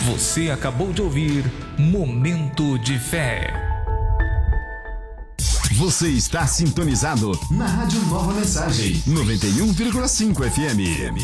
Você acabou de ouvir Momento de Fé. Você está sintonizado na Rádio Nova Mensagem, 91,5 FM.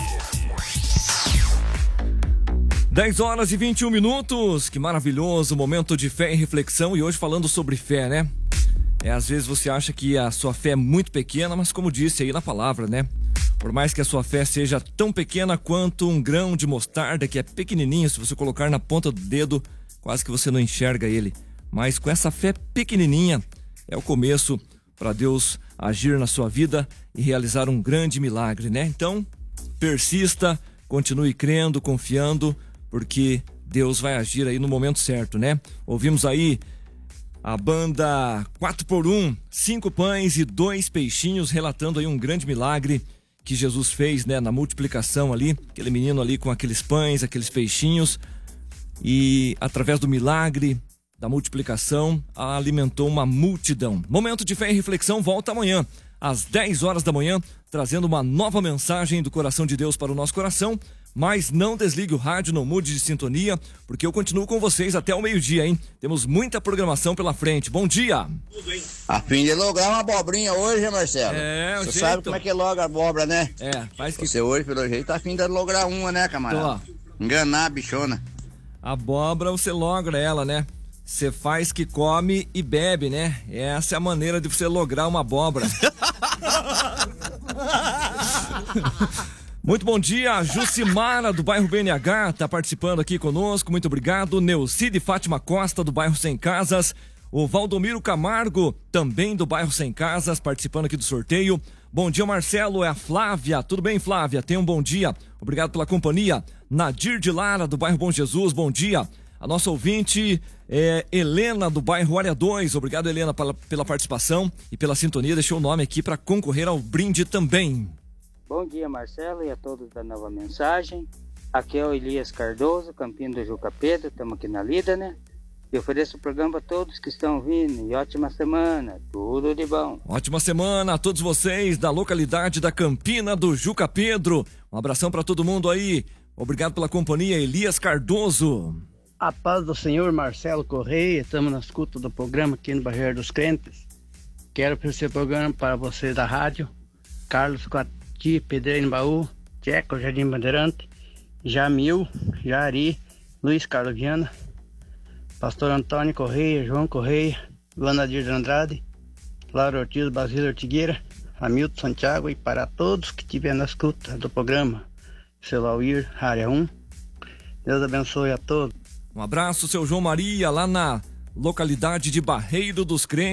10 horas e 21 minutos, que maravilhoso, momento de fé e reflexão, e hoje falando sobre fé, né? Às vezes você acha que a sua fé é muito pequena, mas como disse aí na palavra, né? Por mais que a sua fé seja tão pequena quanto um grão de mostarda, que é pequenininho, se você colocar na ponta do dedo, quase que você não enxerga ele. Mas com essa fé pequenininha, é o começo para Deus agir na sua vida e realizar um grande milagre, né? Então, persista, continue crendo, confiando, porque Deus vai agir aí no momento certo, né? Ouvimos aí a banda 4x1, 5 pães e 2 peixinhos, relatando aí um grande milagre que Jesus fez, né, na multiplicação ali, aquele menino ali com aqueles pães, aqueles peixinhos, e através do milagre da multiplicação, alimentou uma multidão. Momento de fé e reflexão volta amanhã, às 10 horas da manhã, trazendo uma nova mensagem do coração de Deus para o nosso coração. Mas não desligue o rádio, não mude de sintonia, porque eu continuo com vocês até o meio-dia, hein? Temos muita programação pela frente. Bom dia! A fim de lograr uma abobrinha hoje, Marcelo? O Você jeito. sabe como é que logra a abóbora, né? Faz que... Você hoje, pelo jeito, tá a fim de lograr uma, né, camarada? Enganar a bichona. A abóbora, você logra ela, né? Você faz que come e bebe, né? Essa é a maneira de você lograr uma abóbora. Muito bom dia, a Jucimara do bairro BNH está participando aqui conosco, muito obrigado. Neucide Fátima Costa do bairro Sem Casas, o Valdomiro Camargo também do bairro Sem Casas participando aqui do sorteio. Bom dia, Marcelo, é a Flávia, tudo bem, Flávia? Tenha um bom dia, obrigado pela companhia. Nadir de Lara do bairro Bom Jesus, bom dia. A nossa ouvinte é Helena do bairro Área 2, obrigado, Helena, pela participação e pela sintonia, deixou o nome aqui para concorrer ao brinde também. Bom dia, Marcelo, e a todos da Nova Mensagem. Aqui é o Elias Cardoso, Campinho do Juca Pedro, estamos aqui na lida, né? E ofereço o programa a todos que estão vindo. E ótima semana, tudo de bom. Ótima semana a todos vocês da localidade da Campina do Juca Pedro. Um abração para todo mundo aí. Obrigado pela companhia, Elias Cardoso. A paz do Senhor, Marcelo Correia. Estamos na escuta do programa aqui no Barreiro dos Crentes. Quero oferecer o programa para vocês da rádio. Carlos Coati, Pedreiro Baú, Tcheco, Jardim Bandeirante, Jamil, Jari, Luiz Carlos Viana, Pastor Antônio Correia, João Correia, Luana Dir de Andrade, Laura Ortiz, Basílio Ortigueira, Hamilton Santiago, e para todos que estiverem na escuta do programa, seu Lauir, área 1. Deus abençoe a todos. Um abraço, seu João Maria, lá na localidade de Barreiro dos Crentes.